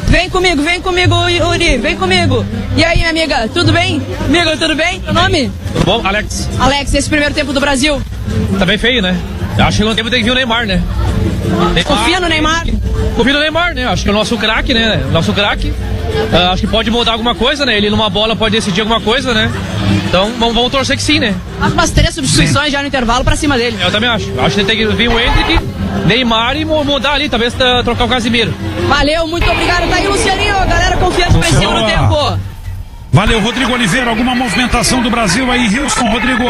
Vem comigo, Yuri, vem comigo. E aí, minha amiga, tudo bem? Amigo, tudo bem? Teu nome? Tudo bom, Alex? Alex, esse primeiro tempo do Brasil? Tá bem feio, né? Acho que no tempo tem que vir o Neymar, né? Confia no Neymar? Confia no Neymar, né? Acho que é o nosso craque, né? Nosso craque. Acho que pode mudar alguma coisa, né? Ele numa bola pode decidir alguma coisa, né? Então vamos torcer que sim, né? Umas 3 substituições já no intervalo pra cima dele. Eu também acho. Acho que tem que vir o Hendrick, Neymar e mudar ali, talvez trocar o Casemiro. Valeu, muito obrigado. Tá aí, Lucianinho. A galera confiando pra esse segundo tempo. Valeu, Rodrigo Oliveira. Alguma movimentação do Brasil aí, Houston, Rodrigo?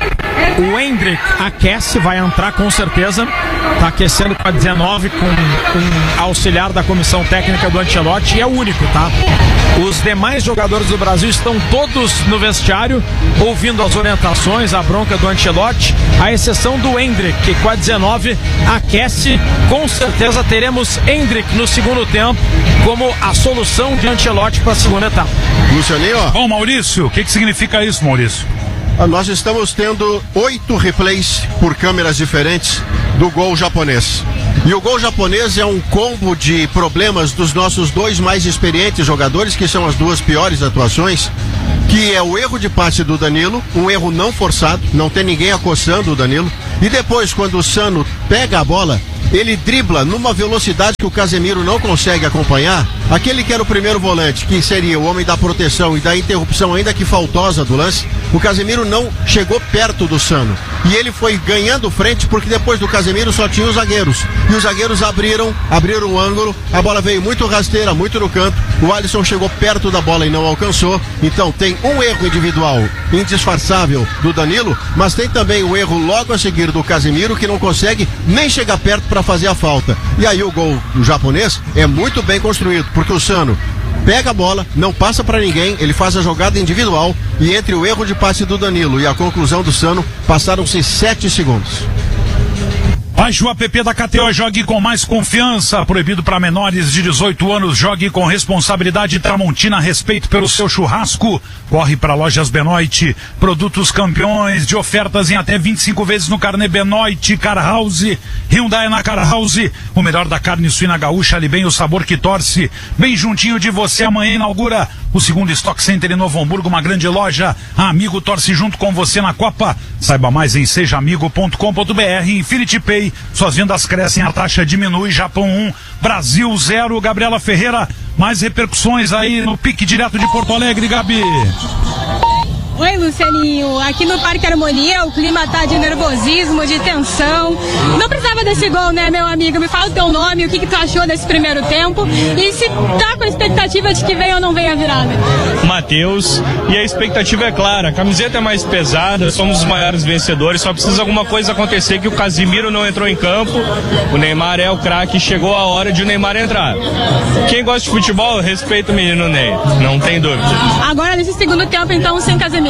O Hendrick aquece, vai entrar com certeza. Tá aquecendo com a 19, com um auxiliar da comissão técnica do Ancelotti, e é o único, tá? Os demais jogadores do Brasil estão todos no vestiário, ouvindo as orientações, a bronca do Ancelotti, à exceção do Hendrick, que com a 19 aquece. Com certeza teremos Hendrick no segundo tempo como a solução de Ancelotti para a segunda etapa. Lucianinho. Bom, Maurício, o que significa isso, Maurício? Nós estamos tendo 8 replays por câmeras diferentes do gol japonês. E o gol japonês é um combo de problemas dos nossos 2 mais experientes jogadores, que são as 2 piores atuações, que é o erro de passe do Danilo, um erro não forçado, não tem ninguém acossando o Danilo, e depois quando o Sano pega a bola, ele dribla numa velocidade que o Casemiro não consegue acompanhar. Aquele que era o primeiro volante, que seria o homem da proteção e da interrupção ainda que faltosa do lance, o Casemiro não chegou perto do Sano. E ele foi ganhando frente porque depois do Casemiro só tinha os zagueiros. E os zagueiros abriram o ângulo, a bola veio muito rasteira, muito no canto. O Alisson chegou perto da bola e não alcançou. Então tem um erro individual indisfarçável do Danilo, mas tem também o erro logo a seguir do Casemiro, que não consegue nem chegar perto para fazer a falta. E aí o gol do japonês é muito bem construído, porque o Sano pega a bola, não passa para ninguém, ele faz a jogada individual, e entre o erro de passe do Danilo e a conclusão do Sano, passaram-se 7 segundos. Baixe o app da KTO, jogue com mais confiança. Proibido para menores de 18 anos. Jogue com responsabilidade. Tramontina, respeito pelo seu churrasco. Corre para Lojas Benoit. Produtos campeões de ofertas em até 25 vezes no carnê Benoit. Car House, Hyundai na Car House. O melhor da carne suína gaúcha, ali bem o sabor que torce. Bem juntinho de você. Amanhã inaugura o segundo Stock Center em Novo Hamburgo, uma grande loja. A Amigo torce junto com você na Copa. Saiba mais em sejaamigo.com.br. Infinity Pay, suas vendas crescem, a taxa diminui. Japão 1, Brasil 0. Gabriela Ferreira, mais repercussões aí no pique direto de Porto Alegre, Gabi. Oi, Lucianinho. Aqui no Parque Harmonia o clima tá de nervosismo, de tensão. Não precisava desse gol, né, meu amigo? Me fala o teu nome, o que tu achou desse primeiro tempo e se tá com a expectativa de que venha ou não venha a virada. Matheus, e a expectativa é clara, a camiseta é mais pesada, somos os maiores vencedores, só precisa alguma coisa acontecer, que o Casemiro não entrou em campo, o Neymar é o craque, chegou a hora de o Neymar entrar. Quem gosta de futebol, respeita o menino Ney, não tem dúvida. Agora nesse segundo tempo, então, sem Casemiro.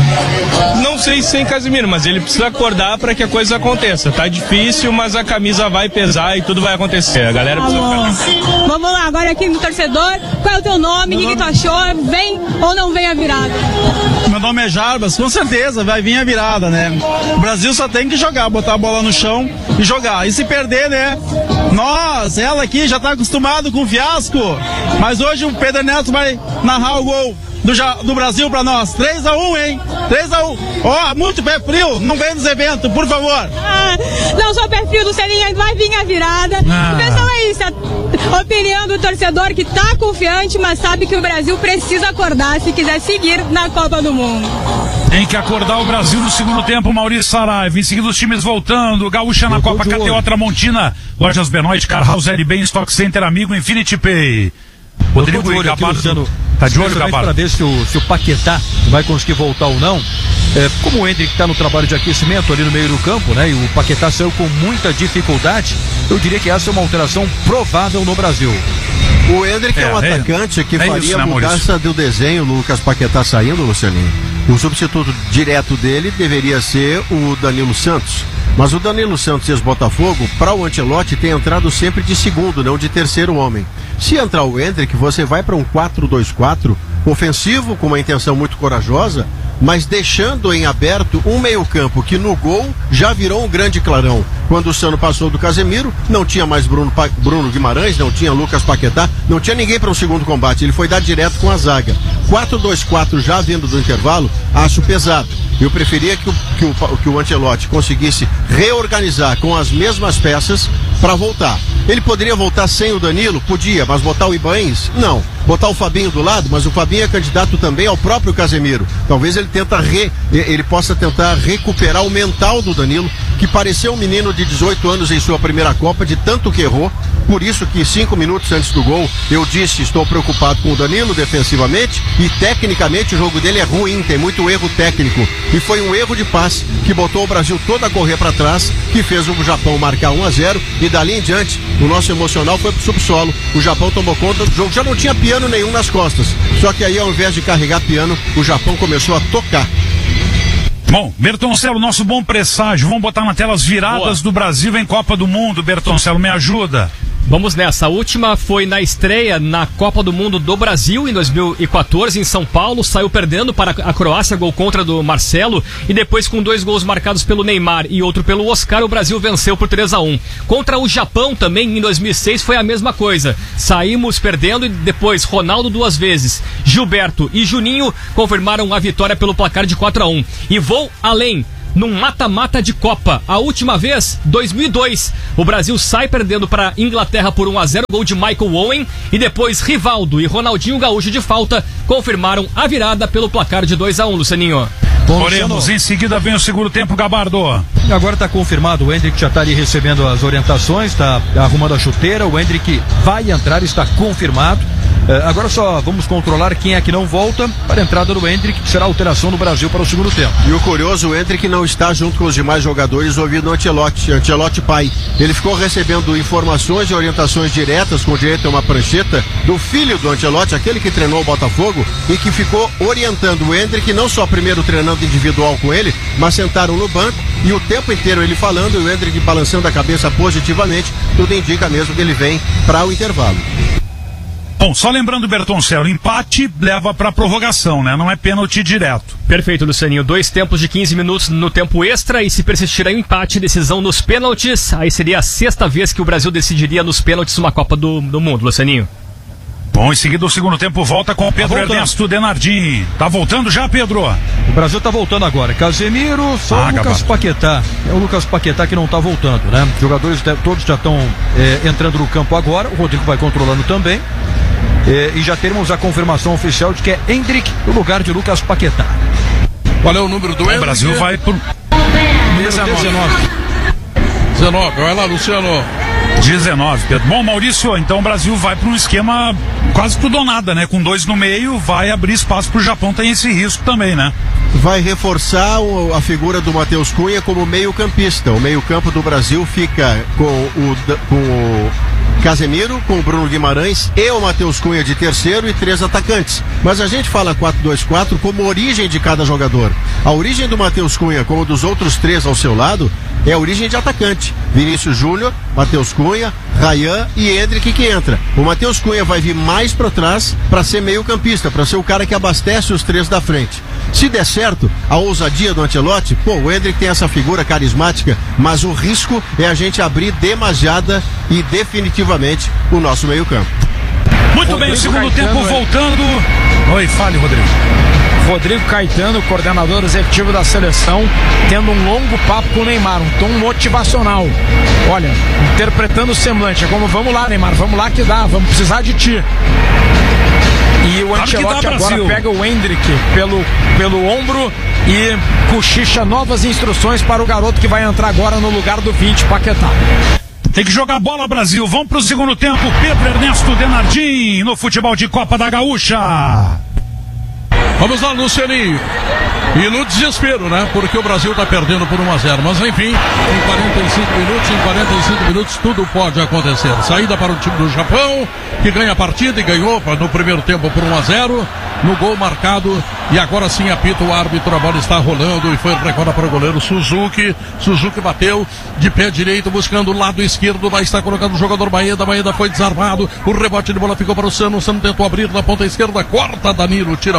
Não sei se sem Casemiro, mas ele precisa acordar para que a coisa aconteça. Tá difícil, mas a camisa vai pesar e tudo vai acontecer. A galera precisa ficar. Vamos lá, agora aqui no torcedor, qual é o teu nome, o que tu achou? Vem ou não vem a virada? Meu nome é Jarbas, com certeza vai vir a virada, né? O Brasil só tem que jogar, botar a bola no chão e jogar. E se perder, né? Nós, ela aqui já tá acostumado com o fiasco, mas hoje o Pedro Neto vai narrar o gol do Brasil pra nós. 3-1, hein? 3-1. Ó, muito pé frio, não vem nos eventos, por favor. Não sou pé frio, Lucianinho, vai vir a virada. O pessoal é isso, a opinião do torcedor que tá confiante, mas sabe que o Brasil precisa acordar se quiser seguir na Copa do Mundo. Tem que acordar o Brasil no segundo tempo, Maurício Saraiva. Em seguida os times voltando, Gaúcha na Copa, KTO, Tramontina, Lojas Benoit, Car House, LB, Stock Center, Amigo, Infinity Pay. Rodrigo e Gabardo. Tá de olho, Gabardo? Para ver se o Paquetá vai conseguir voltar ou não. Como o Hendrick está no trabalho de aquecimento ali no meio do campo, né? E o Paquetá saiu com muita dificuldade. Eu diria que essa é uma alteração provável no Brasil. O Hendrick é um atacante que faria isso, né, a mudança do desenho, Lucas Paquetá saindo, Lucianinho. O substituto direto dele deveria ser o Danilo Santos. Mas o Danilo Santos, ex-Botafogo, para o Ancelotti, tem entrado sempre de segundo, não de terceiro homem. Se entrar o Hendrick, você vai para um 4-2-4, ofensivo, com uma intenção muito corajosa, mas deixando em aberto um meio-campo que no gol já virou um grande clarão. quando o Sano passou do Casemiro, não tinha mais Bruno Guimarães, não tinha Lucas Paquetá, não tinha ninguém para um segundo combate, ele foi dar direto com a zaga. 4-2-4 já vindo do intervalo, acho pesado. Eu preferia que o Ancelotti conseguisse reorganizar com as mesmas peças para voltar. Ele poderia voltar sem o Danilo? Podia, mas botar o Ibaense? Não. Botar o Fabinho do lado, mas o Fabinho é candidato também ao próprio Casemiro. Talvez ele possa tentar recuperar o mental do Danilo, que pareceu um menino de 18 anos em sua primeira Copa, de tanto que errou. Por isso que 5 minutos antes do gol eu disse, estou preocupado com o Danilo defensivamente e tecnicamente o jogo dele é ruim, tem muito erro técnico. E foi um erro de passe que botou o Brasil todo a correr para trás, que fez o Japão marcar 1-0 e dali em diante o nosso emocional foi pro subsolo. O Japão tomou conta do jogo, já não tinha piano nenhum nas costas. Só que aí ao invés de carregar piano, o Japão começou a tocar. Bom, Bertoncello, nosso bom presságio, vamos botar na tela as viradas do Brasil em Copa do Mundo. Bertoncello, me ajuda. Vamos nessa. A última foi na estreia na Copa do Mundo do Brasil em 2014 em São Paulo. Saiu perdendo para a Croácia, gol contra do Marcelo. E depois com 2 gols marcados pelo Neymar e outro pelo Oscar, o Brasil venceu por 3-1. Contra o Japão também em 2006 foi a mesma coisa. Saímos perdendo e depois Ronaldo 2 vezes. Gilberto e Juninho confirmaram a vitória pelo placar de 4-1. E vou além. Num mata-mata de Copa. A última vez, 2002. O Brasil sai perdendo para a Inglaterra por 1-0, gol de Michael Owen. E depois Rivaldo e Ronaldinho Gaúcho de falta confirmaram a virada pelo placar de 2-1, Lucianinho. Oremos, em seguida vem o segundo tempo, Gabardo. Agora está confirmado, o Endrick já está ali recebendo as orientações, está arrumando a chuteira, o Endrick vai entrar, está confirmado. Agora só vamos controlar quem é que não volta para a entrada do Endrick, que será a alteração do Brasil para o segundo tempo. E o curioso, o Endrick não está junto com os demais jogadores ouvindo o Ancelotti pai. Ele ficou recebendo informações e orientações diretas, com direito a uma prancheta, do filho do Ancelotti, aquele que treinou o Botafogo, e que ficou orientando o Endrick, não só primeiro treinando individual com ele, mas sentaram no banco e o tempo inteiro ele falando e o Endrick balançando a cabeça positivamente. Tudo indica mesmo que ele vem para o intervalo. Bom, só lembrando, Bertoncello, empate leva para prorrogação, né? Não é pênalti direto. Perfeito, Lucianinho. 2 tempos de 15 minutos no tempo extra e se persistir aí o empate, decisão nos pênaltis, aí seria a 6ª vez que o Brasil decidiria nos pênaltis uma Copa do Mundo, Lucianinho. Bom, em seguida o segundo tempo volta com o Pedro Ernesto Denardim. Tá voltando já, Pedro? O Brasil tá voltando agora. Casemiro, só o Lucas Paquetá. É o Lucas Paquetá que não tá voltando, né? Os jogadores todos já estão entrando no campo agora. O Rodrigo vai controlando também. E já teremos a confirmação oficial de que é Endrick no lugar de Lucas Paquetá. Qual é o número do Endrick? O Brasil vai por 19. Vai lá, Luciano. 19, Pedro. Bom, Maurício, então o Brasil vai para um esquema quase tudo ou nada, né? Com 2 no meio, vai abrir espaço para o Japão, tem esse risco também, né? Vai reforçar a figura do Matheus Cunha como meio-campista. O meio-campo do Brasil fica com o Casemiro, com o Bruno Guimarães e o Matheus Cunha de terceiro e 3 atacantes. Mas a gente fala 4-2-4 como origem de cada jogador. A origem do Matheus Cunha, como dos outros 3 ao seu lado, é a origem de atacante. Vinícius Júnior, Matheus Cunha, Rayan e Endrick que entra. O Matheus Cunha vai vir mais para trás para ser meio-campista, para ser o cara que abastece os 3 da frente. Se der certo, a ousadia do Ancelotti, o Endrick tem essa figura carismática, mas o risco é a gente abrir demasiada e definitivamente o nosso meio-campo. Muito Rodrigo bem, o segundo Caetano, tempo voltando. Oi, fale, Rodrigo. Rodrigo Caetano, coordenador executivo da seleção, tendo um longo papo com o Neymar, um tom motivacional. Olha, interpretando o semblante, é como, vamos lá, Neymar, vamos lá que dá, vamos precisar de ti. E o Ancelotti agora pega o Endrick pelo ombro e cochicha novas instruções para o garoto que vai entrar agora no lugar do 20, Paquetá. Tem que jogar bola, Brasil. Vamos pro segundo tempo. Pedro Ernesto Denardim no futebol de Copa da Gaúcha. Vamos lá, Lucianinho. E no desespero, né? Porque o Brasil tá perdendo por 1-0. Mas enfim, em 45 minutos tudo pode acontecer. Saída para o time do Japão, que ganha a partida e ganhou no primeiro tempo por 1-0. No gol marcado. E agora sim apita o árbitro. A bola está rolando e foi recuada para o goleiro Suzuki. Suzuki bateu de pé direito, buscando o lado esquerdo. Lá está colocando o jogador Maeda. Maeda foi desarmado. O rebote de bola ficou para o Sano. O Sano tentou abrir na ponta esquerda. Corta Danilo, tira para o Brasil.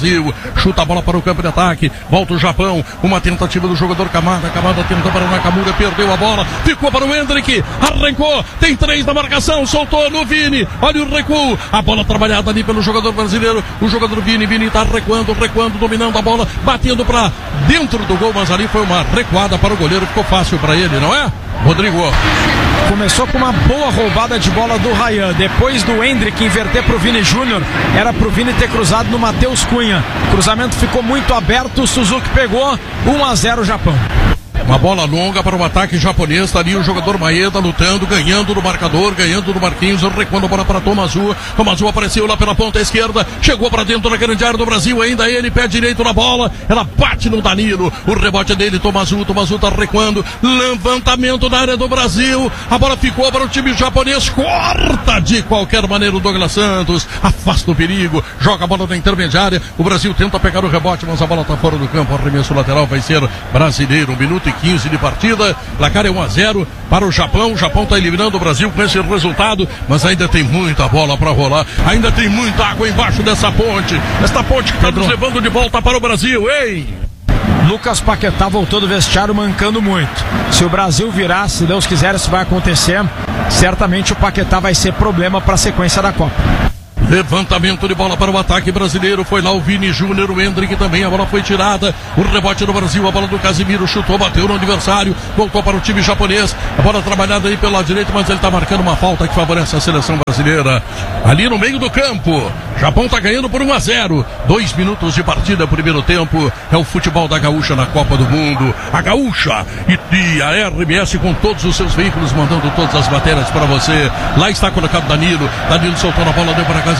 Brasil. Chuta a bola para o campo de ataque. Volta o Japão. Uma tentativa do jogador Kamada. Kamada tenta para o Nakamura. Perdeu a bola. Ficou para o Hendrick. Arrancou. Tem 3 na marcação. Soltou no Vini. Olha o recuo. A bola trabalhada ali pelo jogador brasileiro. O jogador Vini. Vini está recuando, dominando a bola. Batendo para dentro do gol. Mas ali foi uma recuada para o goleiro. Ficou fácil para ele, não é? Rodrigo. Começou com uma boa roubada de bola do Ryan. Depois do Hendrick inverter pro Vini Júnior, era pro Vini ter cruzado no Matheus Cunha. O cruzamento ficou muito aberto, o Suzuki pegou. 1-0 Japão. Uma bola longa para o ataque japonês. Está ali o jogador Maeda lutando, ganhando no marcador, ganhando no Marquinhos, recuando a bola para Tomazu. Tomazu apareceu lá pela ponta esquerda, chegou para dentro da grande área do Brasil. Ainda ele, pé direito na bola. Ela bate no Danilo. O rebote dele, Tomazu está recuando. Levantamento na área do Brasil. A bola ficou para o time japonês. Corta de qualquer maneira o Douglas Santos. Afasta o perigo. Joga a bola na intermediária. O Brasil tenta pegar o rebote, mas a bola está fora do campo. O arremesso lateral vai ser brasileiro. 1 minuto e 15 de partida, placar é 1-0 para o Japão. O Japão está eliminando o Brasil com esse resultado, mas ainda tem muita bola para rolar, ainda tem muita água embaixo dessa ponte, esta ponte que está nos levando de volta para o Brasil, hein? Lucas Paquetá voltou do vestiário mancando muito. Se o Brasil virar, se Deus quiser, isso vai acontecer, certamente o Paquetá vai ser problema para a sequência da Copa. Levantamento de bola para o ataque brasileiro. Foi lá o Vini Júnior, o Hendrick também. A bola foi tirada. O rebote do Brasil. A bola do Casimiro chutou, bateu no adversário. Voltou para o time japonês. A bola trabalhada aí pelo lado direito, mas ele está marcando uma falta que favorece a seleção brasileira. Ali no meio do campo. Japão está ganhando por 1-0. 2 minutos de partida, primeiro tempo. É o futebol da Gaúcha na Copa do Mundo. A Gaúcha e a RBS com todos os seus veículos mandando todas as matérias para você. Lá está colocado Danilo. Danilo soltou na bola, deu para casa.